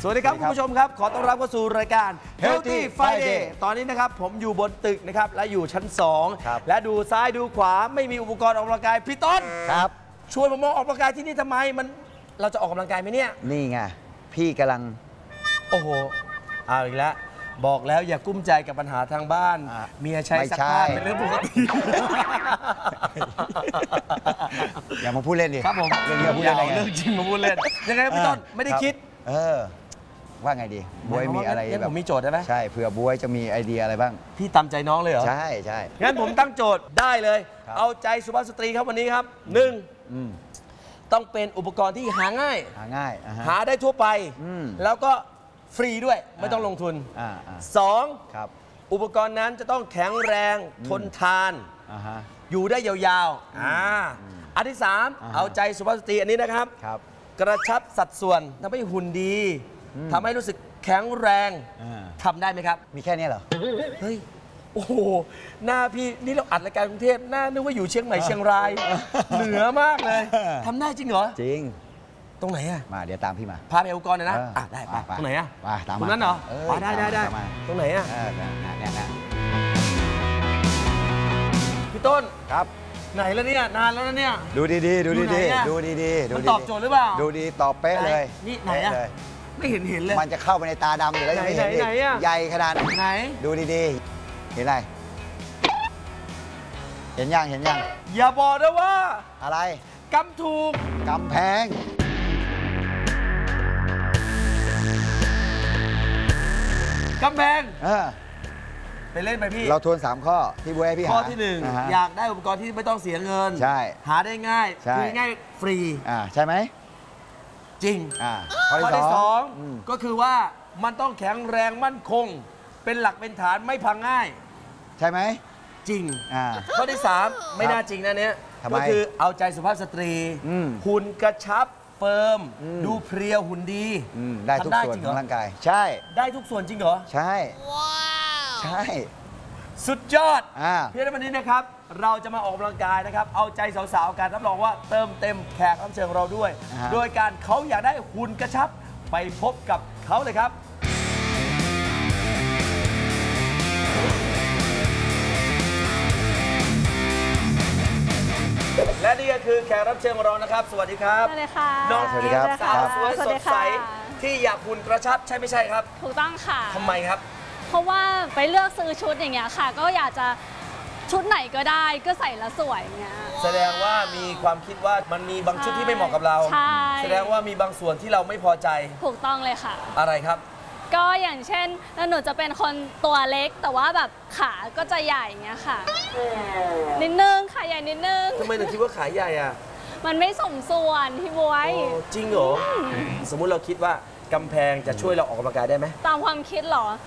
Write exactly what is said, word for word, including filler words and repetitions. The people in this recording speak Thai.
วัสดีครับคุณผู้ชมครับขอต้อนรับเข้าสู่รายการ Healthy Friday ตอนนี้นะครับผมอยู่บนตึกนะครับและอยู่ชั้นสองและดูซ้ายดูขวาไม่มีอุปกรณ์ออกกำลังกายพี่ต้นครับชวนผมมองออกกำลังกายที่นี่ทำไมมันเราจะออกกำลังกายไหมเนี่ยนี่ไงพี่กำลังโอ้โหเอาอีกแล้วบอกแล้วอย่ากุ้มใจกับปัญหาทางบ้านเมียใช้ซักผ้าเป็นเรื่องปกติอย่ามาพูดเล่นดิครับผมเรื่องเยอะพูดเล่นเรื่องจริงมาพูดเล่นยังไงพี่ต้นไม่ได้คิดเออว่าไงดีบวยมีอะไรแบบผมมีโจทย์ได้ไหมใช่เผื่อบวยจะมีไอเดียอะไรบ้างพี่ตามใจน้องเลยเหรอใช่ใช่งั้นผมตั้งโจทย์ได้เลยเอาใจสุภาพสตรีครับวันนี้ครับหนึ่งต้องเป็นอุปกรณ์ที่หาง่ายหาง่ายหาได้ทั่วไปแล้วก็ฟรีด้วยไม่ต้องลงทุนสองอุปกรณ์นั้นจะต้องแข็งแรงทนทานอยู่ได้ยาวๆอ่าอันที่สามเอาใจสุภาพสตรีอันนี้นะครับกระชับสัดส่วนทำให้หุ่นดีทำให้รู้สึกแข็งแรงทำได้ไหมครับมีแค่นี้เหรอเฮ้ยโอ้โหหน้าพี่นี่เราอัดรายการกรุงเทพหน้านึกว่าอยู่เชียงใหม่เชียงรายเหนือมากเลยทำได้จริงเหรอจริงตรงไหนอะมาเดี๋ยวตามพี่มาพาไปอุปกรณ์เลยนะอ่ะได้ไปตรงไหนอะตรงนั้นเหรอได้ได้ได้ตรงไหนอะพี่ต้นครับไหนแล้วเนี่ยนานแล้วนะเนี่ยดูดีๆดูดีๆดูดีๆมันตอบโจทย์หรือเปล่าดูดีตอบเป๊ะเลยนี่ไหนอะไม่เห็นเห็นเลยมันจะเข้าไปในตาดำอยู่แล้วยังไม่เห็นอีกใหญ่ขนาดไหนดูดีๆเห็นอะไรเห็นยังเห็นยังอย่าบอกนะว่าอะไรกำถูกกำแพงกำแพงเออไปเล่นไปพี่เราทวนสามข้อที่บวยให้พี่หาข้อที่หนึ่งอยากได้อุปกรณ์ที่ไม่ต้องเสียเงินใช่หาได้ง่ายคือง่ายฟรีอ่าใช่ไหมจริงอ่าข้อที่สองก็คือว่ามันต้องแข็งแรงมั่นคงเป็นหลักเป็นฐานไม่พังง่ายใช่ไหมจริงอ่าข้อที่สามไม่น่าจริงนะเนี้ยก็คือเอาใจสุภาพสตรีหุ่นกระชับเฟิร์มดูเพรียวหุ่นดีได้ทุกส่วนของร่างกายใช่ได้ทุกส่วนจริงเหรอใช่ใช่สุดยอดเพื่อนวันนี้นะครับเราจะมาออกกำลังกายนะครับเอาใจสาวๆกันรับรองว่าเติมเต็มแขกรับเชิญของเราด้วยโดยการเขาอยากได้หุ่นกระชับไปพบกับเขาเลยครับและนี่ก็คือแขกรับเชิญของเรานะครับสวัสดีครับสวัสดีค่ะน้องสาวสวยสดใสที่อยากหุ่นกระชับใช่ไม่ใช่ครับถูกต้องค่ะทำไมครับเพราะว่าไปเลือกซื้อชุดอย่างเงี้ยค่ะก็อยากจะชุดไหนก็ได้ก็ใส่แล้วสวยอย่างเงี้ยแสดงว่ามีความคิดว่ามันมีบางชุดที่ไม่เหมาะกับเราใช่แสดงว่ามีบางส่วนที่เราไม่พอใจถูกต้องเลยค่ะอะไรครับก็อย่างเช่นหนูจะเป็นคนตัวเล็กแต่ว่าแบบขาก็จะใหญ่เงี้ยค่ะนิดนึงขาใหญ่นิดนึงทำไมถึงคิดว่าขาใหญ่อ่ะมันไม่สมส่วนพี่บวยจริงเหรอสมมุติเราคิดว่ากำแพงจะช่วยเราออกกำลังกายได้ไหมตามความคิดเหรอ